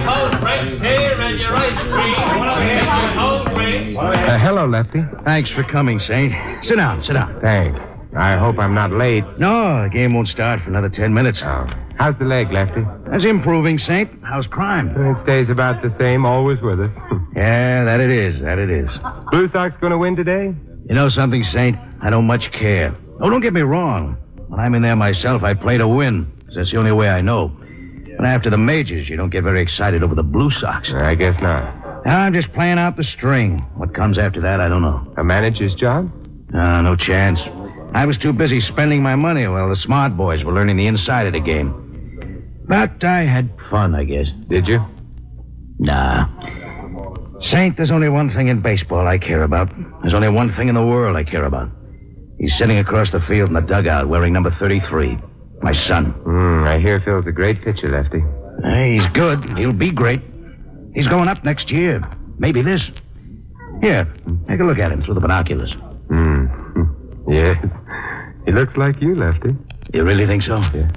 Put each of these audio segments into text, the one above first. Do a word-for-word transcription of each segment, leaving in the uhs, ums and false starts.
cold drinks here and your ice cream. Get your cold drinks. Uh, hello, Lefty. Thanks for coming, Saint. Sit down, sit down. Thanks. I hope I'm not late. No, the game won't start for another ten minutes. Oh. How's the leg, Lefty? That's improving, Saint. How's crime? It stays about the same, always with us. Yeah, that it is, that it is. Blue Sox going to win today? You know something, Saint? I don't much care. Oh, don't get me wrong. When I'm in there myself, I play to win, because that's the only way I know. But after the majors, you don't get very excited over the Blue Sox. I guess not. I'm just playing out the string. What comes after that, I don't know. A manager's job? Uh, no chance. I was too busy spending my money while the smart boys were learning the inside of the game. But I had fun, I guess. Did you? Nah. Saint, there's only one thing in baseball I care about. There's only one thing in the world I care about. He's sitting across the field in the dugout wearing number thirty-three. My son. Mm, I hear Phil's a great pitcher, Lefty. Hey, he's good. He'll be great. He's going up next year. Maybe this. Here, take a look at him through the binoculars. Hmm. Yes. He looks like you, Lefty. You really think so? Yeah.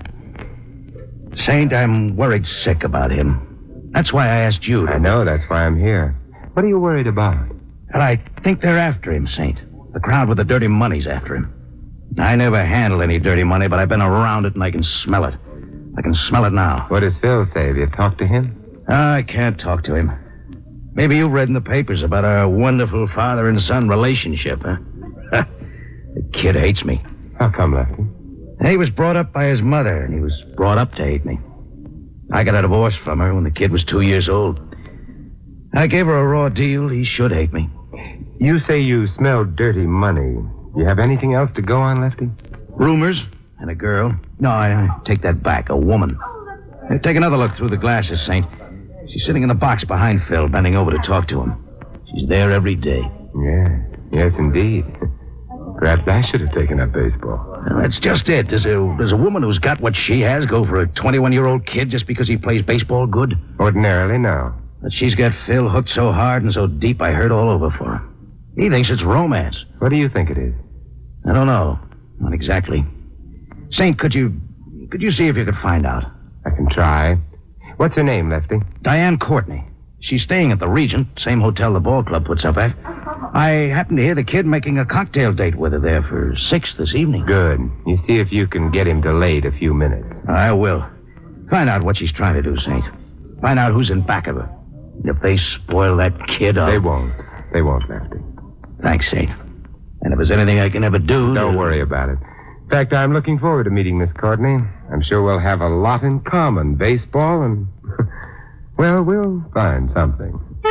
Saint, I'm worried sick about him. That's why I asked you. To... I know, that's why I'm here. What are you worried about? Well, I think they're after him, Saint. The crowd with the dirty money's after him. I never handled any dirty money, but I've been around it and I can smell it. I can smell it now. What does Phil say? Have you talked to him? I can't talk to him. Maybe you've read in the papers about our wonderful father and son relationship, huh? The kid hates me. How come, Lefty? He was brought up by his mother, and he was brought up to hate me. I got a divorce from her when the kid was two years old. I gave her a raw deal. He should hate me. You say you smell dirty money. You have anything else to go on, Lefty? Rumors and a girl. No, I, I take that back. A woman. Hey, take another look through the glasses, Saint. She's sitting in the box behind Phil, bending over to talk to him. She's there every day. Yeah, yes, indeed. Perhaps I should have taken up baseball. Well, that's just it. Does a, does a woman who's got what she has go for a twenty-one-year-old kid just because he plays baseball good? Ordinarily, no. But she's got Phil hooked so hard and so deep I hurt all over for her. He thinks it's romance. What do you think it is? I don't know. Not exactly. Saint, could you... Could you see if you could find out? I can try. What's her name, Lefty? Diane Courtney. She's staying at the Regent, same hotel the ball club puts up at. I happened to hear the kid making a cocktail date with her there for six this evening. Good. You see if you can get him delayed a few minutes. I will. Find out what she's trying to do, Saint. Find out who's in back of her. If they spoil that kid, I'll... They won't. They won't, Lefty. Thanks, Saint. And if there's anything I can ever do... Don't to... worry about it. In fact, I'm looking forward to meeting Miss Courtney. I'm sure we'll have a lot in common. Baseball and... well, we'll find something.